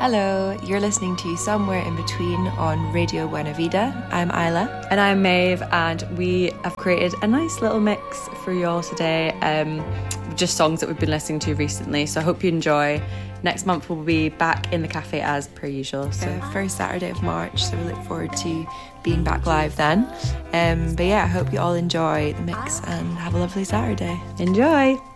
Hello, you're listening to Somewhere in Between on Radio Buena Vida. I'm Isla. And I'm Maeve, and we have created a nice little mix for you all today. Just songs that we've been listening to recently, so I hope you enjoy. Next month we'll be back in the cafe as per usual. So First Saturday of March, so we look forward to being back live then. But yeah, I hope you all enjoy the mix and have a lovely Saturday. Enjoy!